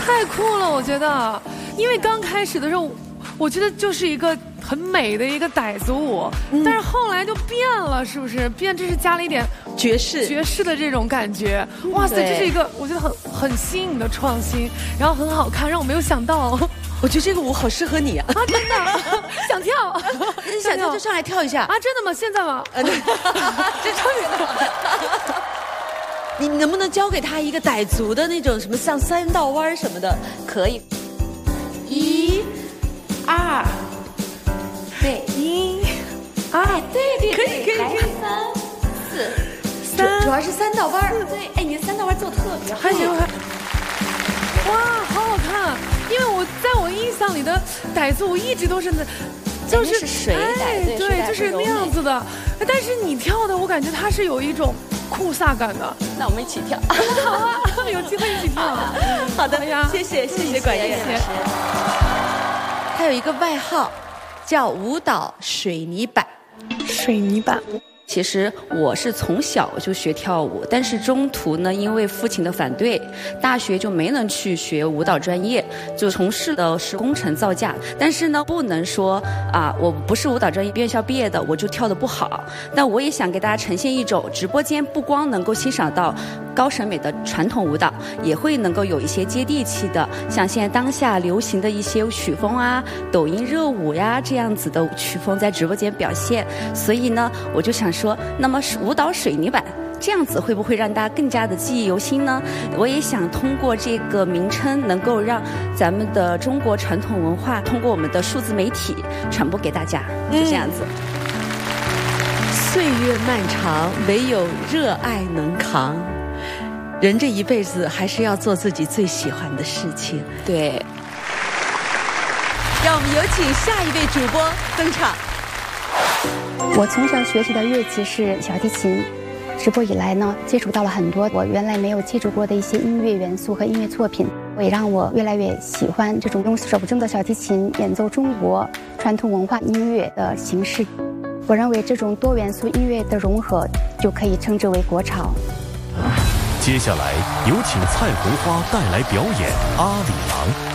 太酷了，我觉得，因为刚开始的时候，我觉得就是一个很美的一个傣族舞，但是后来就变了，是不是？变，这是加了一点爵士的这种感觉。哇塞，这是一个我觉得很新颖的创新，然后很好看，让我没有想到。 我觉得这个舞好适合你啊！ 啊，真的想跳， 你想跳就上来跳一下啊！真的吗？现在吗？ 对，这终于。你能不能教给他一个傣族的那种什么像三道弯什么的？可以。1、2，对，1、2，对，可以。来3、4，主要是三道弯。对，哎，你的三道弯做特别好。 还行。哇，好好看！因为在我印象里的傣族舞一直都是就是水傣， 对，就是那样子的。但是你跳的，我感觉它是有一种酷飒感的。 那我们一起跳。 好啊，有机会一起跳。 好的呀，谢谢管乐老师。他有一个外号，叫舞蹈水泥板。 水泥板。 其实我是从小就学跳舞，但是中途呢，因为父亲的反对，大学就没能去学舞蹈专业，就从事的是工程造价。但是呢，不能说啊，我不是舞蹈专业院校毕业的，我就跳得不好。但我也想给大家呈现一种直播间不光能够欣赏到高审美的传统舞蹈，也会能够有一些接地气的，像现在当下流行的一些曲风啊、抖音热舞呀这样子的曲风在直播间表现。所以呢，我就想说，那么舞蹈水泥板这样子会不会让大家更加的记忆犹新呢？我也想通过这个名称，能够让咱们的中国传统文化通过我们的数字媒体传播给大家，就这样子。 岁月漫长，唯有热爱能扛。人这一辈子还是要做自己最喜欢的事情。 对。 让我们有请下一位主播登场。 我从小学习的乐器是小提琴，直播以来呢，接触到了很多我原来没有接触过的一些音乐元素和音乐作品，也让我越来越喜欢这种用手中的小提琴演奏中国传统文化音乐的形式。我认为这种多元素音乐的融合就可以称之为国潮。 接下来有请蔡红花带来表演《阿里郎》。